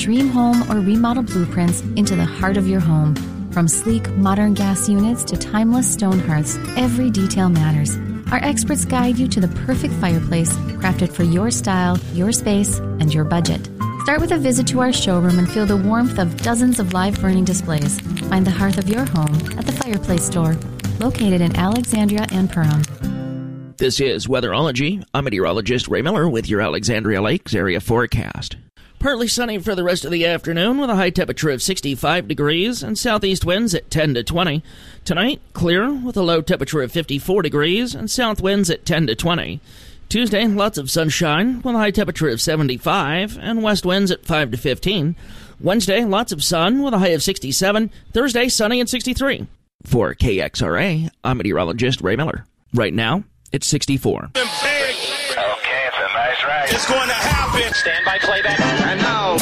dream home or remodel blueprints into the heart of your home. From sleek, modern gas units to timeless stone hearths, every detail matters. Our experts guide you to the perfect fireplace, crafted for your style, your space, and your budget. Start with a visit to our showroom and feel the warmth of dozens of live burning displays. Find the hearth of your home at the Fireplace Store, located in Alexandria and Perham. This is Weatherology. I'm meteorologist Ray Miller with your Alexandria Lakes area forecast. Partly sunny for the rest of the afternoon with a high temperature of 65 degrees and southeast winds at 10 to 20. Tonight, clear with a low temperature of 54 degrees and south winds at 10 to 20. Tuesday, lots of sunshine with a high temperature of 75 and west winds at 5 to 15. Wednesday, lots of sun with a high of 67. Thursday, sunny and 63. For KXRA, I'm meteorologist Ray Miller. Right now, it's 64. Okay, it's a nice ride. It's going to happen. Stand by playback. And now,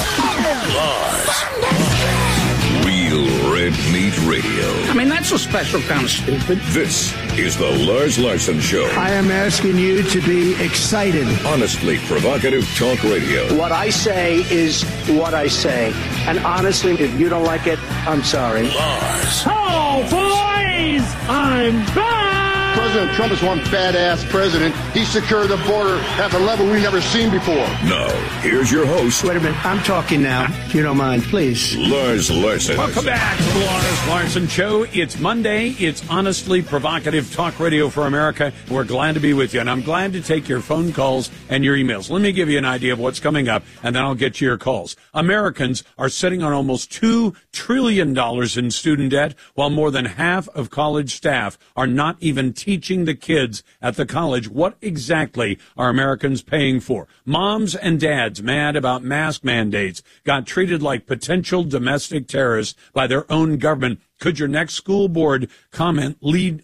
Real Red Meat Radio. I mean, that's a special kind of stupid. This is the Lars Larson Show. I am asking you to be excited. Honestly provocative talk radio. What I say is what I say. And honestly, if you don't like it, I'm sorry. Lars. Oh, boys! I'm back! President Trump is one badass president. He secured the border at a level we've never seen before. Now, here's your host. Wait a minute. I'm talking now. If you don't mind, please. Lars Larson. Welcome back to the Lars Larson Show. It's Monday. It's honestly provocative talk radio for America. We're glad to be with you, and I'm glad to take your phone calls and your emails. Let me give you an idea of what's coming up, and then I'll get to your calls. Americans are sitting on almost $2 trillion in student debt, while more than half of college staff are not even teaching the kids at the college. What exactly are Americans paying for? Moms and dads mad about mask mandates got treated like potential domestic terrorists by their own government. Could your next school board comment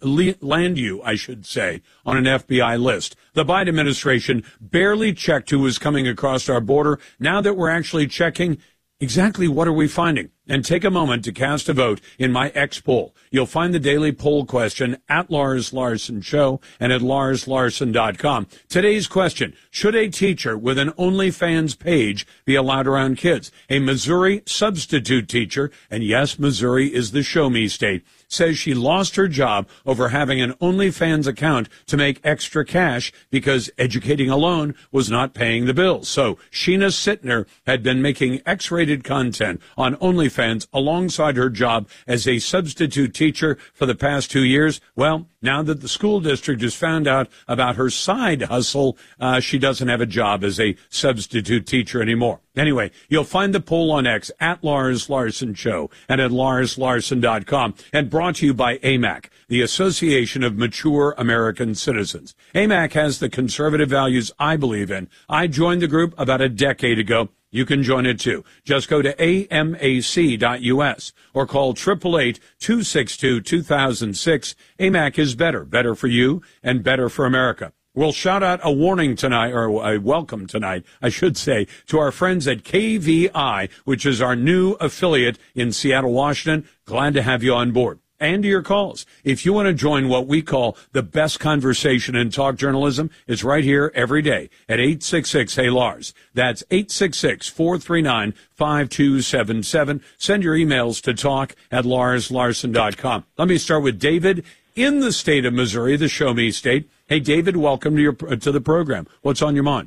land you, I should say, on an FBI list? The Biden administration barely checked who was coming across our border. Now that we're actually checking, exactly what are we finding? And take a moment to cast a vote in my X poll. You'll find the daily poll question at Lars Larson Show and at LarsLarson.com. Today's question: should a teacher with an OnlyFans page be allowed around kids? A Missouri substitute teacher, and yes, Missouri is the show me state, says she lost her job over having an OnlyFans account to make extra cash because educating alone was not paying the bills. So Sheena Sittner had been making X-rated content on OnlyFans alongside her job as a substitute teacher for the past 2 years. Well, now that the school district has found out about her side hustle, she doesn't have a job as a substitute teacher anymore. Anyway, you'll find the poll on X at Lars Larson Show and at LarsLarson.com, and brought to you by AMAC, the Association of Mature American Citizens. AMAC has the conservative values I believe in. I joined the group about a decade ago. You can join it too. Just go to amac.us or call 888-262-2006. AMAC is better. Better for you and better for America. We'll shout out a warning tonight, or a welcome tonight, I should say, to our friends at KVI, which is our new affiliate in Seattle, Washington. Glad to have you on board. And to your calls. If you want to join what we call the best conversation in talk journalism, it's right here every day at 866-HEY-LARS. That's 866-439-5277. Send your emails to talk@LarsLarson.com. Let me start with David in the state of Missouri, the show me state. Hey, David, welcome to the program. What's on your mind?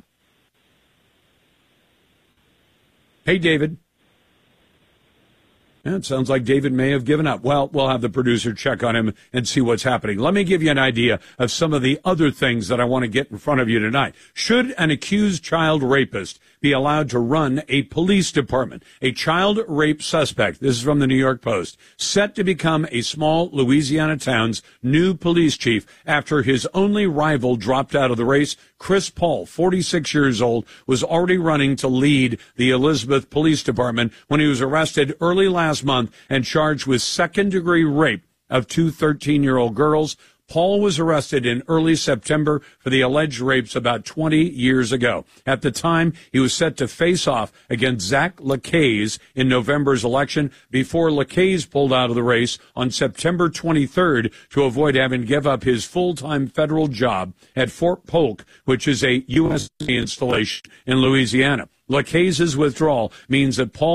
Hey, David. Yeah, it sounds like David may have given up. Well, we'll have the producer check on him and see what's happening. Let me give you an idea of some of the other things that I want to get in front of you tonight. Should an accused child rapist be allowed to run a police department? A child rape suspect, this is from the New York Post, set to become a small Louisiana town's new police chief after his only rival dropped out of the race. Chris Paul, 46 years old, was already running to lead the Elizabeth Police Department when he was arrested early last month and charged with second-degree rape of two 13-year-old girls. Paul was arrested in early September for the alleged rapes about 20 years ago. At the time, he was set to face off against Zach LaCaze in November's election before LaCaze pulled out of the race on September 23rd to avoid having to give up his full-time federal job at Fort Polk, which is a U.S. installation in Louisiana. LaCaze's withdrawal means that Paul